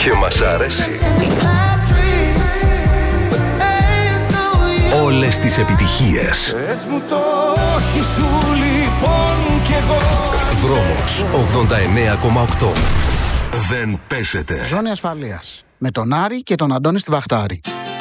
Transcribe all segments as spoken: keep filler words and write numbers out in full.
Και μας αρέσει. Όλες τις επιτυχίες. Πες μου το όχι σου λοιπόν κι εγώ. Δρόμος ογδόντα εννέα κόμμα οκτώ. Δεν πέσετε. Ζώνη ασφαλείας. Με τον Άρη και τον Αντώνη στη Βαχτάρη.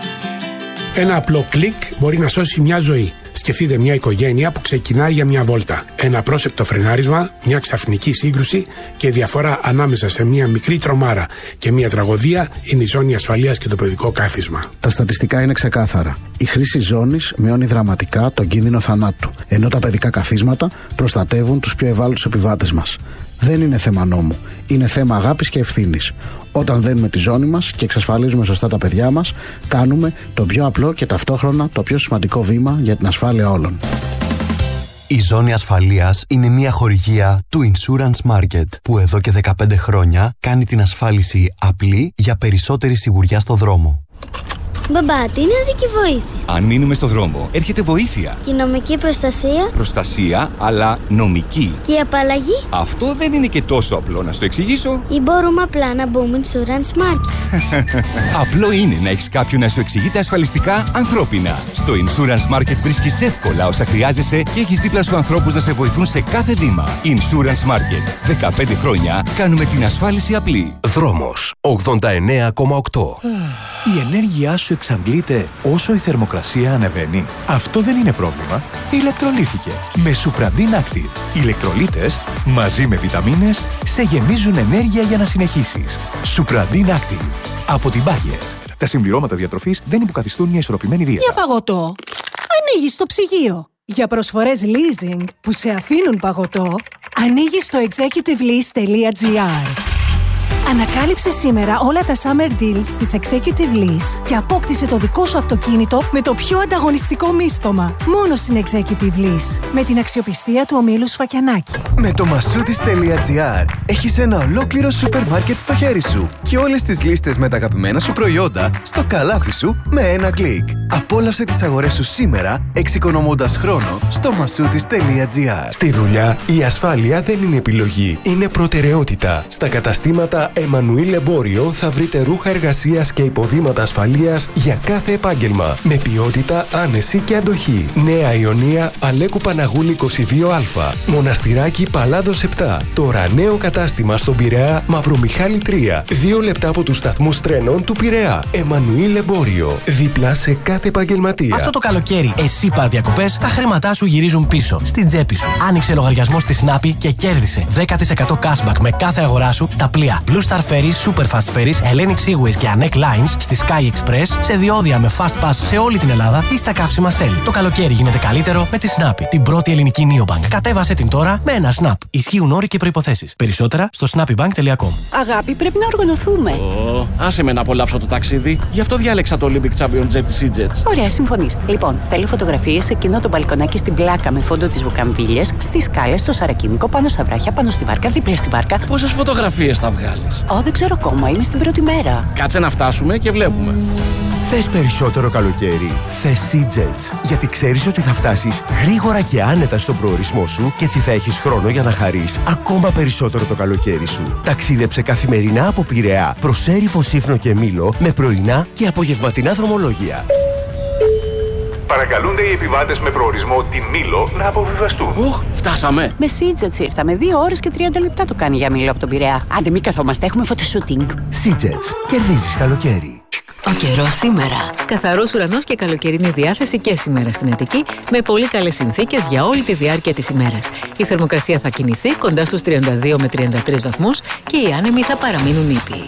Ένα απλό κλικ μπορεί να σώσει μια ζωή. Σκεφτείτε μια οικογένεια που ξεκινάει για μια βόλτα. Ένα πρόσεκτο φρενάρισμα, μια ξαφνική σύγκρουση και η διαφορά ανάμεσα σε μια μικρή τρομάρα και μια τραγωδία είναι η ζώνη ασφαλείας και το παιδικό κάθισμα. Τα στατιστικά είναι ξεκάθαρα. Η χρήση ζώνης μειώνει δραματικά τον κίνδυνο θανάτου, ενώ τα παιδικά καθίσματα προστατεύουν τους πιο ευάλωτους επιβάτες μας. Δεν είναι θέμα νόμου. Είναι θέμα αγάπης και ευθύνης. Όταν δένουμε τη ζώνη μας και εξασφαλίζουμε σωστά τα παιδιά μας, κάνουμε το πιο απλό και ταυτόχρονα το πιο σημαντικό βήμα για την ασφάλεια όλων. Η ζώνη ασφαλείας είναι μια χορηγία του Insurance Market που εδώ και δεκαπέντε χρόνια κάνει την ασφάλιση απλή για περισσότερη σιγουριά στο δρόμο. Μπαμπά, τι είναι οδική βοήθεια? Αν μείνουμε στο δρόμο, έρχεται βοήθεια. Και η νομική προστασία? Προστασία, αλλά νομική. Και η απαλλαγή? Αυτό δεν είναι και τόσο απλό, να στο εξηγήσω. Ή μπορούμε απλά να μπούμε Insurance Market? Απλό είναι να έχεις κάποιον να σου εξηγεί τα ασφαλιστικά ανθρώπινα. Στο Insurance Market βρίσκεις εύκολα όσα χρειάζεσαι και έχεις δίπλα σου ανθρώπους να σε βοηθούν σε κάθε βήμα. Insurance Market. δεκαπέντε χρόνια κάνουμε την ασφάλιση απλή. Δρόμος ογδόντα εννέα κόμμα οκτώ. Η ενέργειά σου εξαντλείται όσο η θερμοκρασία ανεβαίνει. Αυτό δεν είναι πρόβλημα. Ηλεκτρολύθηκε με Supradin Active. Οι ηλεκτρολίτες μαζί με βιταμίνες σε γεμίζουν ενέργεια για να συνεχίσεις. Supradin Active από την Bayer. Τα συμπληρώματα διατροφής δεν υποκαθιστούν μια ισορροπημένη δίαιτα. Για παγωτό, ανοίγεις το ψυγείο. Για προσφορές leasing που σε αφήνουν παγωτό, ανοίγεις το executive lease τελεία gr. Ανακάλυψε σήμερα όλα τα summer deals της Executive Lease και απόκτησε το δικό σου αυτοκίνητο με το πιο ανταγωνιστικό μίστομα. Μόνο στην Executive Lease. Με την αξιοπιστία του ομίλου Σφακιανάκη. Με το μασούτις τελεία gr έχεις ένα ολόκληρο σούπερ μάρκετ στο χέρι σου και όλες τις λίστες με τα αγαπημένα σου προϊόντα στο καλάθι σου με ένα κλικ. Απόλαυσε τις αγορές σου σήμερα εξοικονομώντας χρόνο στο μασούτις τελεία gr. Στη δουλειά η ασφάλεια δεν είναι επιλογή, είναι προτεραιότητα. Στα καταστήματα Εμμανουήλ Εμπόριο θα βρείτε ρούχα εργασίας και υποδήματα ασφαλείας για κάθε επάγγελμα. Με ποιότητα, άνεση και αντοχή. Νέα Ιωνία, Αλέκου Παναγούλη είκοσι δύο Α. Μοναστηράκι Παλάδος επτά. Τώρα νέο κατάστημα στον Πειραιά, Μαυρομιχάλη τρία. Δύο λεπτά από τους σταθμούς τρένων του Πειραιά. Εμμανουήλ Εμπόριο. Δίπλα σε κάθε επαγγελματία. Αυτό το καλοκαίρι, εσύ πας διακοπές, τα χρήματά σου γυρίζουν πίσω στην τσέπη σου. Άνοιξε λογαριασμό στη Snappy και κέρδισε δέκα τοις εκατό cashback με κάθε αγορά σου στα πλοία Blue Star Ferries, Superfast Ferries, Hellenic Seaways και Anek Lines στη Sky Express, σε διόδια με Fast Pass σε όλη την Ελλάδα ή στα καύσιμα Shell. Το καλοκαίρι γίνεται καλύτερο με τη Snappy, την πρώτη ελληνική neobank. Κατέβασε την τώρα με ένα Snap. Ισχύουν όροι και προϋποθέσεις. Περισσότερα στο snappybank τελεία com. Αγάπη, πρέπει να οργανωθούμε. Oh, άσε με να απολαύσω το ταξίδι. Γι' αυτό διάλεξα το Olympic Champion Jet της E-Jets. Ωραία, συμφωνείς. Λοιπόν, θέλω φωτογραφίες σε εκείνο το μπαλκονάκι στην πλάκα με φόντο τις βουκαμβίλιες, στις σκάλες, στο Σαρακίνικο, πάνω στα βράχια, πάνω στη βάρκα, δίπλα στη βάρκα. Πόσες φωτογραφίες θα βγάλεις? Ω, δεν ξέρω ακόμα, είμαι στην πρώτη μέρα. Κάτσε να φτάσουμε και βλέπουμε. Θες περισσότερο καλοκαίρι? Θες E-Jets. Γιατί ξέρεις ότι θα φτάσεις γρήγορα και άνετα στον προορισμό σου και έτσι θα έχεις χρόνο για να χαρείς ακόμα περισσότερο το καλοκαίρι σου. Ταξίδεψε καθημερινά από Πειραιά προς Έρυφο, Σύφνο και Μήλο με πρωινά και απογευματινά δρομολόγια. Παρακαλούνται οι επιβάτες με προορισμό τη Μήλο να αποβιβαστούν. Οχ, φτάσαμε. Με SeaJets ήρθαμε. Δύο ώρες και τριάντα λεπτά το κάνει για Μήλο από τον Πειραιά. Άντε, μην καθόμαστε, έχουμε φωτοσούτινγκ. SeaJets. Κερδίζεις καλοκαίρι. Ο καιρός σήμερα. Καθαρός ουρανός και καλοκαιρινή διάθεση και σήμερα στην Αττική, με πολύ καλές συνθήκες για όλη τη διάρκεια της ημέρας. Η θερμοκρασία θα κινηθεί κοντά στους τριάντα δύο με τριάντα τρεις βαθμούς και οι άνεμοι θα παραμείνουν ήπιοι.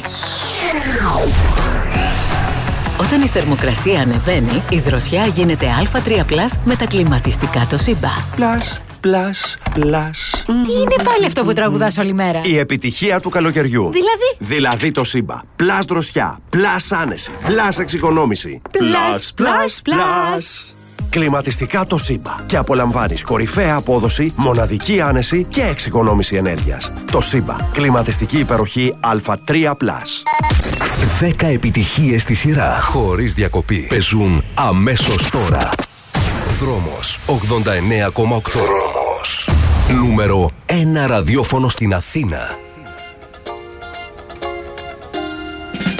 Όταν η θερμοκρασία ανεβαίνει, η δροσιά γίνεται Α τρία πλας με τα κλιματιστικά Toshiba. Πλας, πλας, πλας. Τι είναι πάλι αυτό που τραγουδάς όλη μέρα? Η επιτυχία του καλοκαιριού. Δηλαδή? Δηλαδή Toshiba. Πλας δροσιά, πλας άνεση, πλας εξοικονόμηση. Πλας, πλας, πλας. Κλιματιστικά Toshiba. Και απολαμβάνεις κορυφαία απόδοση, μοναδική άνεση και εξοικονόμηση ενέργειας. Toshiba. Κλιματιστική υπεροχή Α τρία πλας. δέκα επιτυχίες στη σειρά, χωρίς διακοπή. Παίζουν αμέσως τώρα. Δρόμος ογδόντα εννέα κόμμα οκτώ. Δρόμος. Νούμερο ένα ραδιόφωνο στην Αθήνα.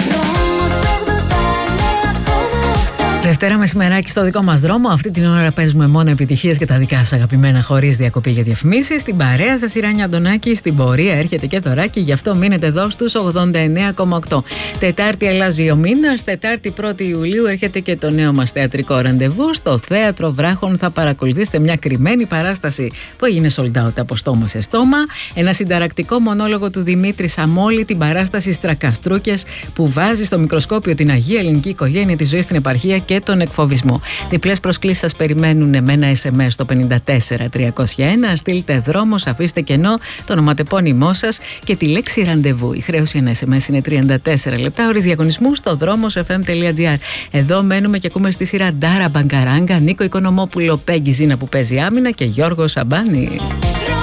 Δευτέρα μεσημεράκι στο δικό μας δρόμο. Αυτή την ώρα παίζουμε μόνο επιτυχίες και τα δικά σας αγαπημένα χωρίς διακοπή για διαφημίσεις. Στην παρέα σας η Ράνια Αντωνάκη, στην πορεία έρχεται και το Ράκι, γι' αυτό μείνετε εδώ στους ογδόντα εννέα κόμμα οκτώ. Τετάρτη αλλάζει ο μήνας, Τετάρτη πρώτη Ιουλίου έρχεται και το νέο μας θεατρικό ραντεβού. Στο Θέατρο Βράχων θα παρακολουθήσετε μια κρυμμένη παράσταση που έγινε sold out από στόμα σε στόμα. Ένα συνταρακτικό μονόλογο του Δημήτρη Σαμόλη, την παράσταση Στρακαστρούκες που βάζει στο μικροσκόπιο την Αγία Ελληνική Οικογένεια, τη ζωή στην επαρχία και τον εκφοβισμό. Διπλές προσκλήσεις σας περιμένουν με ένα ες εμ ες στο πέντε τέσσερα τριακόσια ένα. Στείλτε δρόμος, αφήστε κενό, το ονοματεπώνυμό σας και τη λέξη ραντεβού. Η χρέωση ένα ες εμ ες είναι τριάντα τέσσερα λεπτά. Όροι διαγωνισμού στο δρόμος εφ εμ τελεία τζι άρ. Εδώ μένουμε και ακούμε στη σειρά Ντάρα Μπαγκαράγκα, Νίκο Οικονομόπουλο, Πέγγι Ζήνα που παίζει άμυνα και Γιώργο Σαμπάνη.